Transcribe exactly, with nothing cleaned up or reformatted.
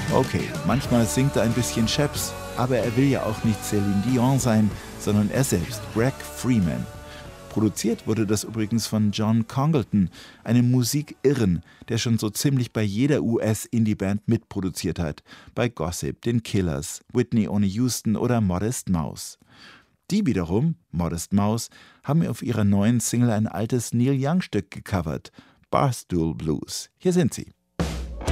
Okay, manchmal singt er ein bisschen Chaps, aber er will ja auch nicht Celine Dion sein, sondern er selbst, Greg Freeman. Produziert wurde das übrigens von John Congleton, einem Musikirren, der schon so ziemlich bei jeder U S-Indie-Band mitproduziert hat. Bei Gossip, den Killers, Whitney ohne Houston oder Modest Mouse. Die wiederum, Modest Mouse, haben auf ihrer neuen Single ein altes Neil Young-Stück gecovert, Barstool Blues. Hier sind sie.